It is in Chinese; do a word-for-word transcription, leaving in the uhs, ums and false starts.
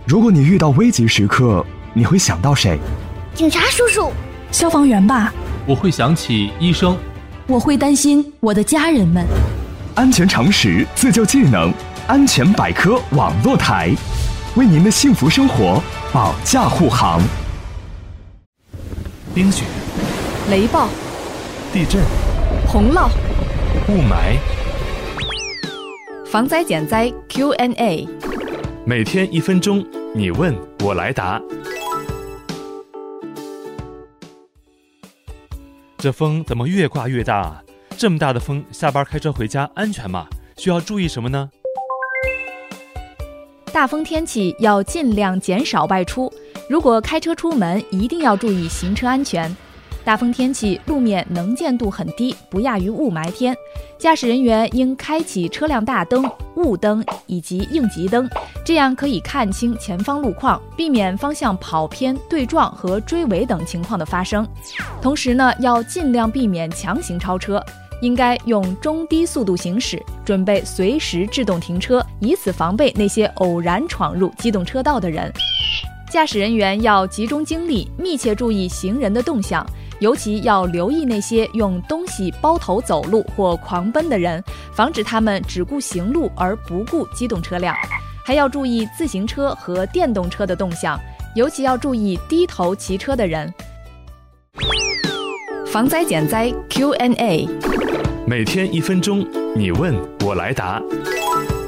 如果你遇到危急时刻，你会想到谁？ 警察叔叔。 消防员吧。 我会想起医生。 我会担心我的家人们。 安全常识，自救技能，安全百科网络台，为您的幸福生活保驾护航。 冰雪、 雷暴、 地震、 洪涝、 雾霾。 防灾减灾 Q and A， 每天一分钟，你问我来答。这风怎么越刮越大啊？这么大的风，下班开车回家安全吗？需要注意什么呢？ 大风天气要尽量减少外出，如果开车出门，一定要注意行车安全。大风天气，路面能见度很低，不亚于雾霾天。驾驶人员应开启车辆大灯、雾灯以及应急灯，这样可以看清前方路况，避免方向跑偏、对撞和追尾等情况的发生。同时呢，要尽量避免强行超车，应该用中低速度行驶，准备随时制动停车，以此防备那些偶然闯入机动车道的人。驾驶人员要集中精力，密切注意行人的动向，尤其要留意那些用东西包头走路或狂奔的人，防止他们只顾行路而不顾机动车辆。还要注意自行车和电动车的动向，尤其要注意低头骑车的人。防灾减灾 Q and A， 每天一分钟，你问我来答。